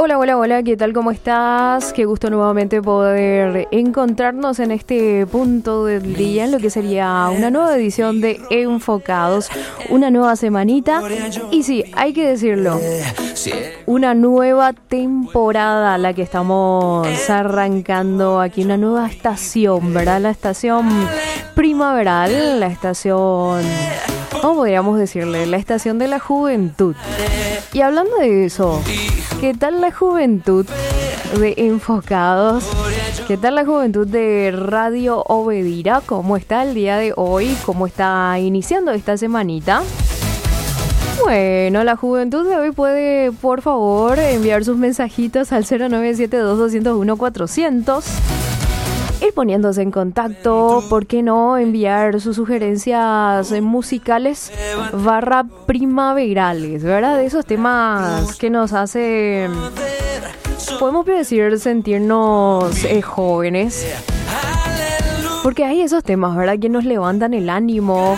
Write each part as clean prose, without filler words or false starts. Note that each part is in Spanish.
Hola, hola, hola, ¿qué tal? ¿Cómo estás? Qué gusto nuevamente poder encontrarnos en este punto del día, en lo que sería una nueva edición de Enfocados, una nueva semanita y sí, hay que decirlo, una nueva temporada la que estamos arrancando aquí, una nueva estación, ¿verdad? La estación primaveral, la estación, ¿cómo podríamos decirle? La estación de la juventud. Y hablando de eso, ¿qué tal la juventud de Enfocados? ¿Qué tal la juventud de Radio Obedira? ¿Cómo está el día de hoy? ¿Cómo está iniciando esta semanita? Bueno, la juventud de hoy puede, por favor, enviar sus mensajitos al 0972-201-400. Ir poniéndose en contacto, ¿por qué no? Enviar sus sugerencias musicales /primaverales, ¿verdad? De esos temas que nos hacen, podemos decir, sentirnos jóvenes. Porque hay esos temas, ¿verdad? Que nos levantan el ánimo.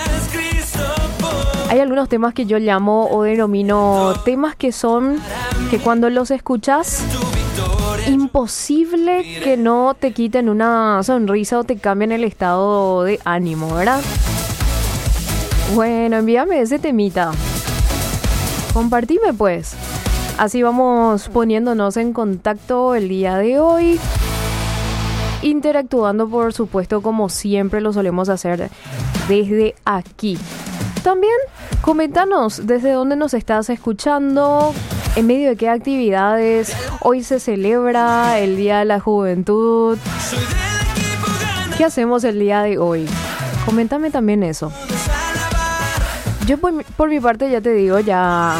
Hay algunos temas que yo llamo o denomino temas que son, que cuando los escuchas, imposible que no te quiten una sonrisa o te cambien el estado de ánimo, ¿verdad? Bueno, envíame ese temita. Compartime pues. Así vamos poniéndonos en contacto el día de hoy. Interactuando, por supuesto, como siempre lo solemos hacer desde aquí. También, coméntanos desde dónde nos estás escuchando, en medio de qué actividades hoy se celebra el Día de la Juventud. ¿Qué hacemos el día de hoy? Coméntame también eso. Yo por mi parte ya te digo, ya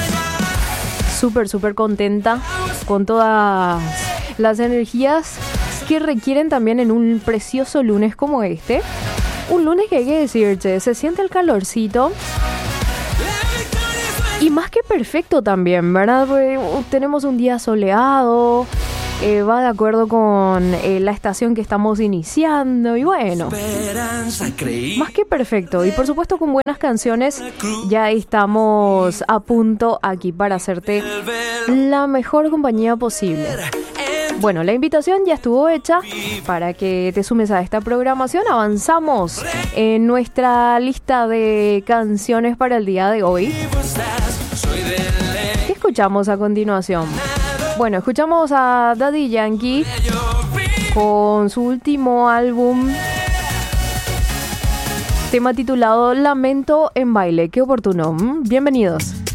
súper contenta con todas las energías que requieren también en un precioso lunes como este. Un lunes que hay que decirte, se siente el calorcito. Y más que perfecto también, ¿verdad? Porque tenemos un día soleado, va de acuerdo con la estación que estamos iniciando y bueno, más que perfecto. Y por supuesto con buenas canciones ya estamos a punto aquí para hacerte la mejor compañía posible. Bueno, la invitación ya estuvo hecha para que te sumes a esta programación. Avanzamos en nuestra lista de canciones para el día de hoy. ¿Qué escuchamos a continuación? Bueno, escuchamos a Daddy Yankee con su último álbum, tema titulado Lamento en Baile. Qué oportuno. Bienvenidos.